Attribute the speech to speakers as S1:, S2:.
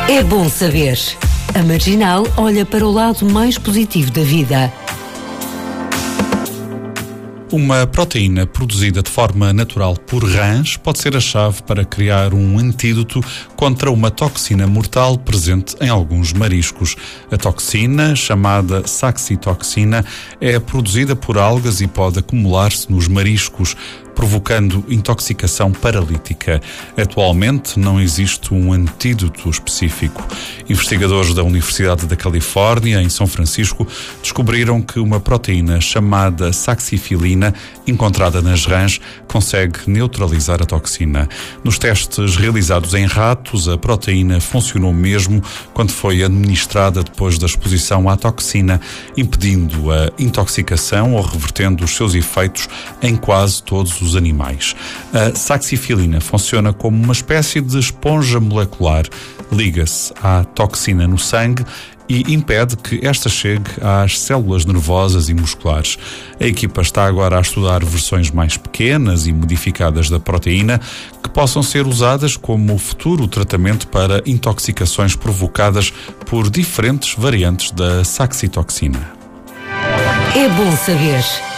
S1: É bom saber. A Marginal olha para o lado mais positivo da vida.
S2: Uma proteína produzida de forma natural por rãs pode ser a chave para criar um antídoto contra uma toxina mortal presente em alguns mariscos. A toxina, chamada saxitoxina, é produzida por algas e pode acumular-se nos mariscos, provocando intoxicação paralítica. Atualmente não existe um antídoto específico. Investigadores da Universidade da Califórnia, em São Francisco, descobriram que uma proteína chamada saxifilina, encontrada nas rãs, consegue neutralizar a toxina. Nos testes realizados em ratos, a proteína funcionou mesmo quando foi administrada depois da exposição à toxina, impedindo a intoxicação ou revertendo os seus efeitos em quase todos os animais. A saxifilina funciona como uma espécie de esponja molecular, liga-se à toxina no sangue e impede que esta chegue às células nervosas e musculares. A equipa está agora a estudar versões mais pequenas e modificadas da proteína que possam ser usadas como futuro tratamento para intoxicações provocadas por diferentes variantes da saxitoxina.
S1: É bom saber.